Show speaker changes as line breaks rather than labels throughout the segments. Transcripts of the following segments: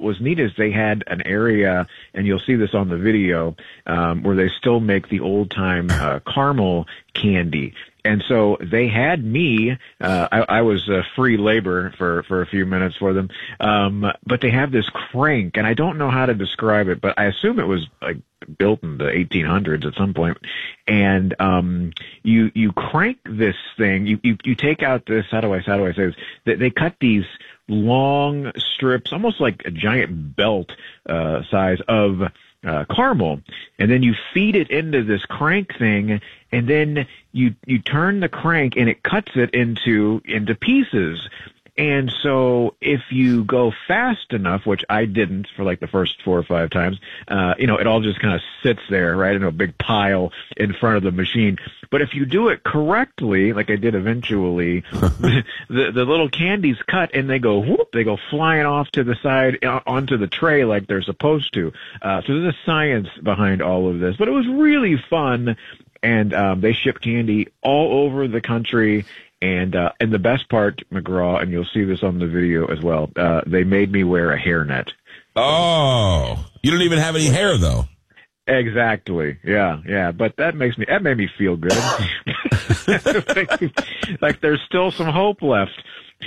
was neat is they had an area, and you'll see this on the video, where they still make the old time caramel candy. And so they had me, I was free labor for a few minutes for them. But they have this crank, and I don't know how to describe it, but I assume it was like built in the 1800s at some point. And, you crank this thing, you take out this, how do I say this? They cut these long strips, almost like a giant belt, size of, caramel, and then you feed it into this crank thing, and then you turn the crank and it cuts it into pieces. And so if you go fast enough, which I didn't for like the first 4 or 5 times, it all just kind of sits there, right, in a big pile in front of the machine. But if you do it correctly, like I did eventually, the little candies cut and they go whoop, they go flying off to the side onto the tray like they're supposed to. So there's a science behind all of this, but it was really fun. And they ship candy all over the country. And the best part, McGraw, and you'll see this on the video as well, they made me wear a hairnet.
Oh, you don't even have any hair, though.
Exactly. Yeah. But that made me feel good. Like there's still some hope left.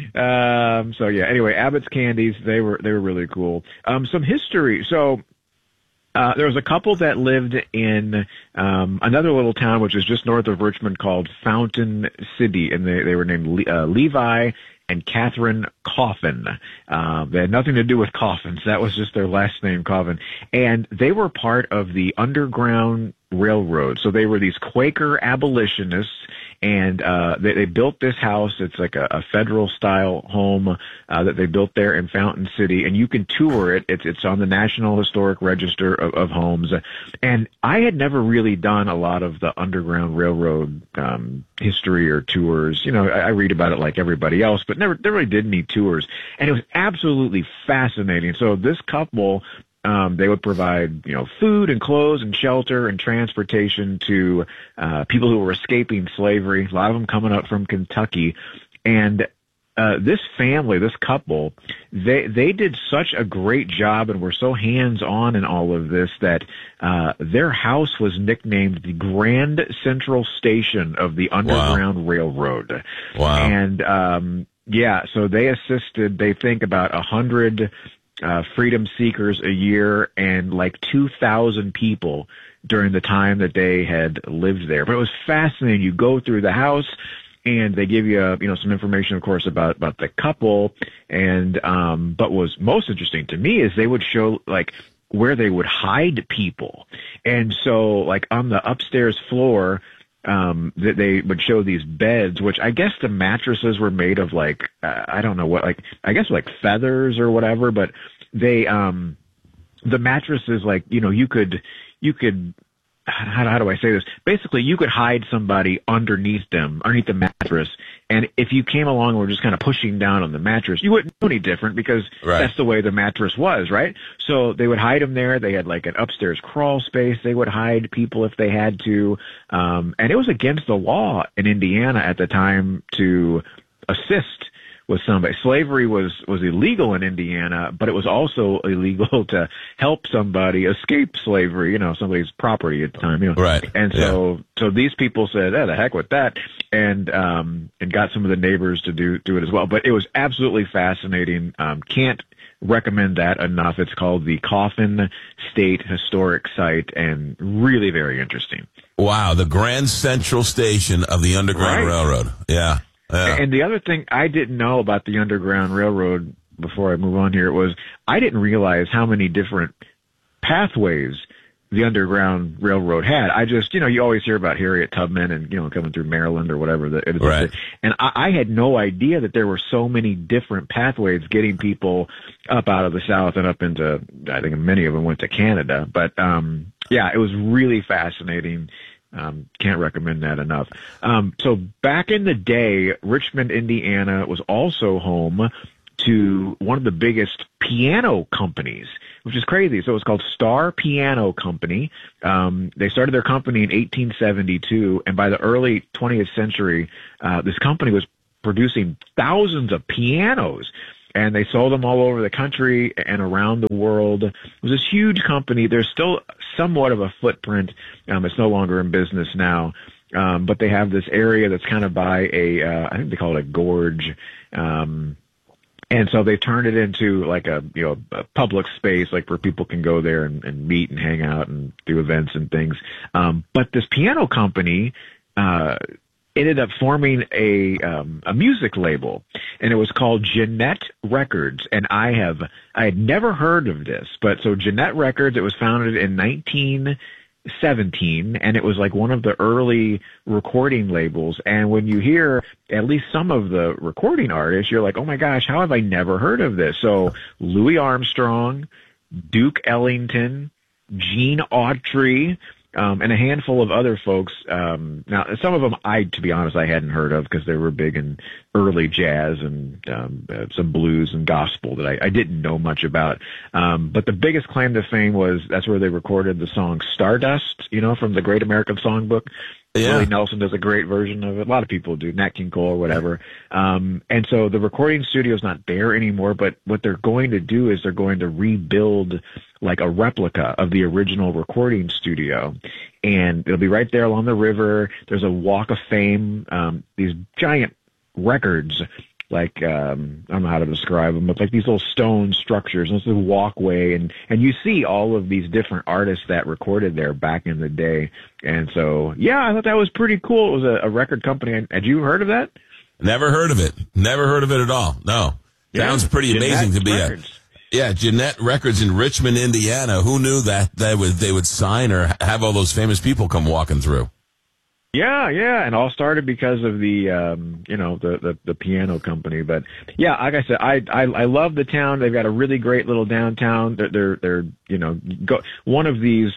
So yeah, anyway, Abbott's Candies, they were really cool. Some history. So, there was a couple that lived in another little town which is just north of Richmond called Fountain City, and they were named Levi and Catherine Coffin. They had nothing to do with coffins. That was just their last name, Coffin. And they were part of the Underground Railroad. So they were these Quaker abolitionists, and they built this house. It's like a federal-style home that they built there in Fountain City, and you can tour it. It's on the National Historic Register of Homes. And I had never really done a lot of the Underground Railroad history or tours. I read about it like everybody else, but never really did any tours. And it was absolutely fascinating. So this couple, they would provide, food and clothes and shelter and transportation to people who were escaping slavery, a lot of them coming up from Kentucky. And this family, this couple, they did such a great job and were so hands-on in all of this that their house was nicknamed the Grand Central Station of the Underground Railroad.
Wow.
And so they assisted, they think, about 100 freedom seekers a year and like 2,000 people during the time that they had lived there. But it was fascinating. You go through the house and they give you, some information, of course, about the couple. And, but what was most interesting to me is they would show like where they would hide people. And so like on the upstairs floor, that they would show these beds, which I guess the mattresses were made of like, I don't know what, like, I guess like feathers or whatever, but they, the mattresses, like, you could, how do I say this? Basically, you could hide somebody underneath the mattress. And if you came along and were just kind of pushing down on the mattress, you wouldn't know any different because that's the way the mattress was, right? So they would hide them there. They had like an upstairs crawl space. They would hide people if they had to. And it was against the law in Indiana at the time to assist with somebody. Slavery was illegal in Indiana, but it was also illegal to help somebody escape slavery, somebody's property at the time,
Right.
And so these people said, the heck with that, and got some of the neighbors to do it as well. But it was absolutely fascinating. Can't recommend that enough. It's called the Coffin State Historic Site, and really very interesting.
Wow, the Grand Central Station of the Underground Railroad. Yeah.
And the other thing I didn't know about the Underground Railroad before I move on here was I didn't realize how many different pathways the Underground Railroad had. I just, you always hear about Harriet Tubman and, coming through Maryland or whatever.
Right.
And I had no idea that there were so many different pathways getting people up out of the South and up into, I think many of them went to Canada. But, it was really fascinating. Can't recommend that enough. So back in the day, Richmond, Indiana was also home to one of the biggest piano companies, which is crazy. So it was called Star Piano Company. They started their company in 1872, and by the early 20th century, this company was producing thousands of pianos. and they sold them all over the country and around the world. It was this huge company. There's still somewhat of a footprint. It's no longer in business now. But they have this area that's kind of by I think they call it a gorge. And so they turned it into like a public space, like where people can go there and meet and hang out and do events and things. But this piano company, ended up forming a music label, and it was called Jeanette Records. And I had never heard of this, but so Jeanette Records, it was founded in 1917, and it was like one of the early recording labels. And when you hear at least some of the recording artists, you're like, oh my gosh, how have I never heard of this? So Louis Armstrong, Duke Ellington, Gene Autry, and a handful of other folks. Now, some of them, to be honest, I hadn't heard of because they were big in early jazz and some blues and gospel that I didn't know much about. But the biggest claim to fame was that's where they recorded the song Stardust, from the Great American Songbook. Yeah. Willie Nelson does a great version of it. A lot of people do, Nat King Cole or whatever. And so the recording studio is not there anymore, but what they're going to do is they're going to rebuild like a replica of the original recording studio. And it'll be right there along the river. There's a walk of fame, these giant records, like, I don't know how to describe them, but like these little stone structures, and it's a walkway, and you see all of these different artists that recorded there back in the day. And so, yeah, I thought that was pretty cool. It was a record company. Had you heard of that?
Never heard of it. Never heard of it at all. No.
Yeah.
Sounds pretty amazing to be Jeanette Records in Richmond, Indiana. Who knew that they would sign or have all those famous people come walking through?
Yeah, and all started because of the the piano company. But yeah, like I said, I love the town. They've got a really great little downtown. They're one of these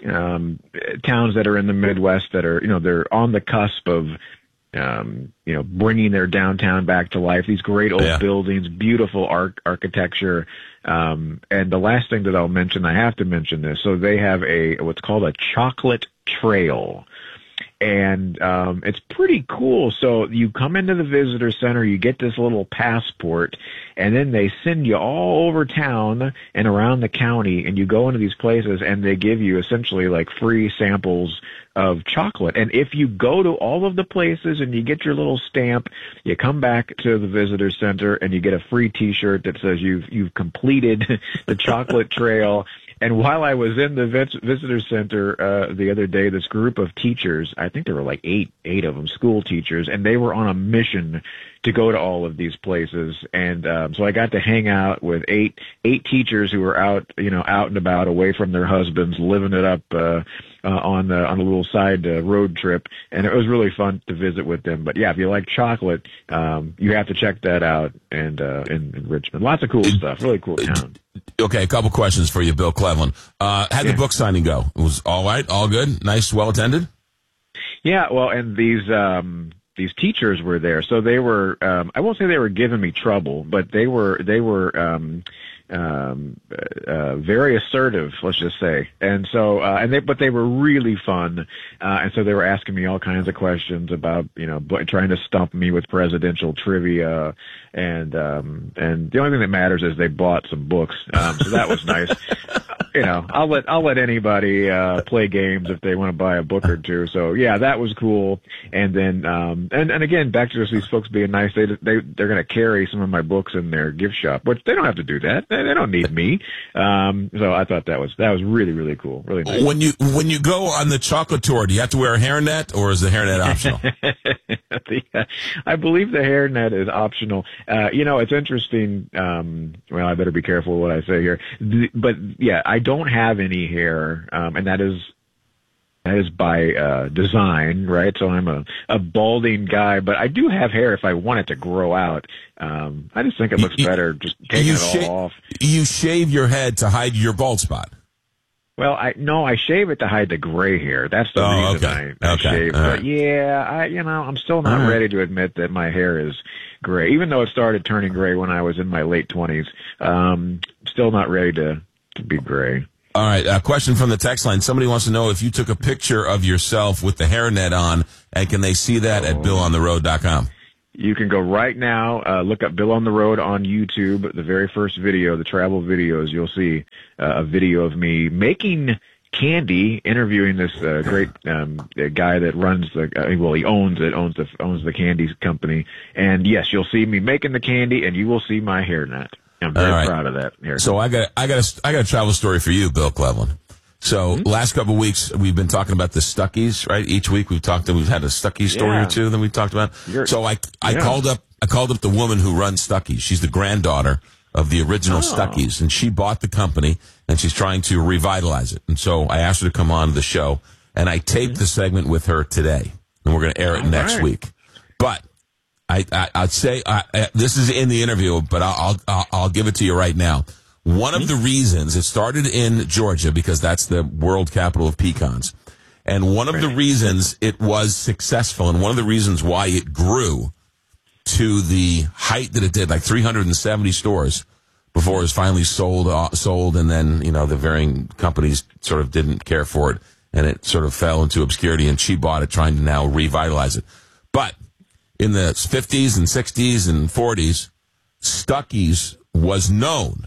towns that are in the Midwest that are they're on the cusp of bringing their downtown back to life. These great old buildings, beautiful architecture. And the last thing that I'll mention, I have to mention this. So they have what's called a chocolate trail. And it's pretty cool. So you come into the visitor center, you get this little passport, and then they send you all over town and around the county, and you go into these places, and they give you essentially like free samples of chocolate. And if you go to all of the places and you get your little stamp, you come back to the visitor center and you get a free T-shirt that says you've completed the chocolate trail. And while I was in the visitor center the other day, this group of teachers, I think there were like eight of them, school teachers, and they were on a mission to go to all of these places. And so I got to hang out with eight teachers who were out and about, away from their husbands, living it up on a little side road trip. And it was really fun to visit with them. But yeah, if you like chocolate, you have to check that out. And in Richmond, lots of cool stuff. Really cool town.
Okay, a couple questions for you, Bill Cleveland. How'd the book signing go? It was all right, all good, nice, well attended?
Yeah, well, and these teachers were there, so they were. I won't say they were giving me trouble, but they were very assertive, let's just say. And so, but they were really fun. And so they were asking me all kinds of questions about, trying to stump me with presidential trivia. And the only thing that matters is they bought some books. So that was nice. I'll let anybody, play games if they want to buy a book or two. So yeah, that was cool. And then, and again, back to these folks being nice, they're going to carry some of my books in their gift shop, which they don't have to do that. They don't need me. So I thought that was really, really cool. Really nice.
When you go on the chocolate tour, do you have to wear a hairnet, or is the hairnet optional?
I believe the hairnet is optional. It's interesting. Well, I better be careful what I say here. But yeah, I don't have any hair, and that is by design, right? So I'm a balding guy, but I do have hair if I want it to grow out. I just think it looks better just taking it all off.
You shave your head to hide your bald spot.
Well, I shave it to hide the gray hair. That's the reason I shave. But right. Yeah, I'm still not ready to admit that my hair is gray, even though it started turning gray when I was in my late 20s. Still not ready to be gray.
All right, a question from the text line. Somebody wants to know if you took a picture of yourself with the hairnet on, and can they see that at BillOnTheRoad.com?
You can go right now, look up Bill on the Road on YouTube. The very first video, the travel videos, you'll see a video of me making candy, interviewing this great guy that runs he owns the candy company. And yes, you'll see me making the candy, and you will see my hairnet. I'm very proud of that hairnet.
So I got a travel story for you, Bill Cleveland. So last couple of weeks we've been talking about the Stuckies, right? Each week we've had a Stuckey story or two that we talked about. So I called up the woman who runs Stuckies. She's the granddaughter of the original Stuckies, and she bought the company and she's trying to revitalize it. And so I asked her to come on the show, and I taped the segment with her today, and we're going to air it next week. But I'd say this is in the interview, but I'll give it to you right now. One of the reasons it started in Georgia, because that's the world capital of pecans, and one of the reasons it was successful, and one of the reasons why it grew to the height that it did, like 370 stores before it was finally sold, and then the varying companies sort of didn't care for it, and it sort of fell into obscurity, and she bought it, trying to now revitalize it. But in the 50s and 60s and 40s, Stuckies was known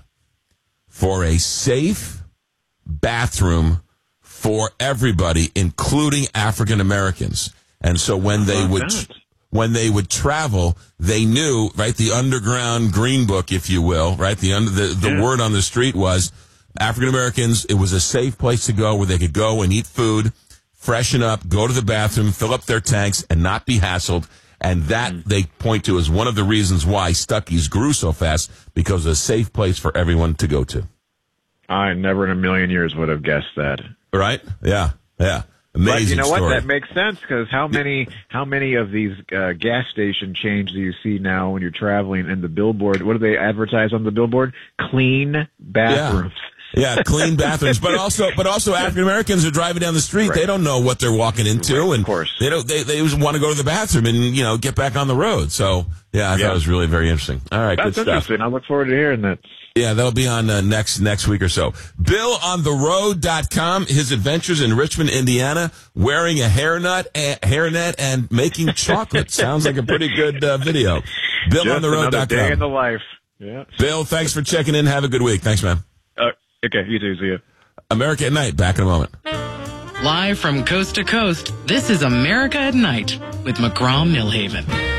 for a safe bathroom for everybody, including African Americans. And so when they would travel, they knew, right, the underground green book, if you will, right, the word on the street was African Americans. It was a safe place to go where they could go and eat food, freshen up, go to the bathroom, fill up their tanks, and not be hassled. And that they point to as one of the reasons why Stuckies grew so fast, because it was a safe place for everyone to go to.
I never in a million years would have guessed that.
Right? Yeah. Amazing.
But you know
story.
what? That makes sense, because how many of these gas station chains do you see now when you're traveling in the billboard? What do they advertise on the billboard? Clean bathrooms.
Yeah, clean bathrooms, but also African Americans are driving down the street. Right. They don't know what they're walking into, and
of course
they just want to go to the bathroom and get back on the road. So I thought it was really very interesting. All right,
that's
good
interesting.
stuff.
I look forward to hearing that.
Yeah, that'll be on next week or so. BillOnTheRoad.com, his adventures in Richmond, Indiana, wearing a hairnet and making chocolate. Sounds like a pretty good video. BillOnTheRoad.com.
Another day in the life. Yeah.
Bill, thanks for checking in. Have a good week. Thanks, man.
Okay, you too. See you.
America at Night, back in a moment.
Live from coast to coast, this is America at Night with McGraw Millhaven.